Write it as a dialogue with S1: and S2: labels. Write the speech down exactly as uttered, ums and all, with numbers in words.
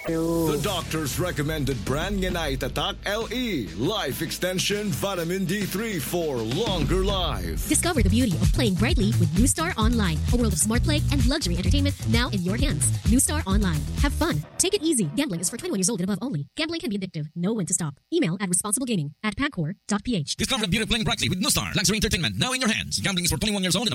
S1: The doctor's recommended brand nga na itatak L E, Life Extension Vitamin D three for longer life.
S2: Discover the beauty of playing brightly with New Star Online, a world of smart play and luxury entertainment now in your hands. New Star Online. Have fun. Take it easy. Gambling is for twenty-one years old and above only. Gambling can be addictive. Know when to stop. Email at responsiblegaming at pagcor dot p h.
S3: Discover the beauty of playing brightly with New Star, luxury entertainment now in your hands. Gambling is for twenty-one years old and above.